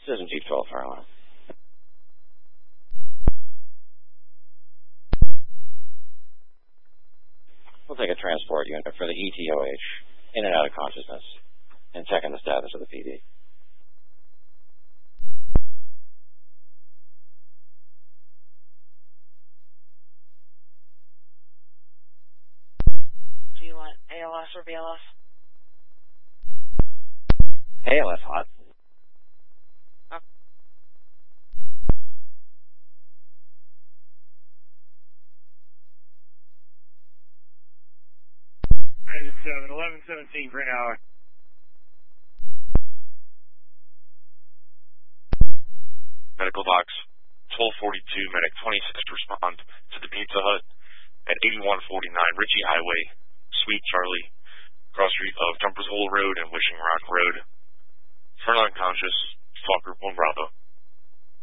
Citizen Chief 12, fire alarm. We'll take a transport unit for the ETOH, in and out of consciousness, and checking the status of the PD. Do you want ALS or BLS? ALS hot. Okay. 11:17 for an hour. Medical box 1242, medic 26 respond to the Pizza Hut at 8149 Ritchie Highway, Suite Charlie, cross street of Jumpers Hole Road and Wishing Rock Road. For unconscious, Stalker 1 Bravo.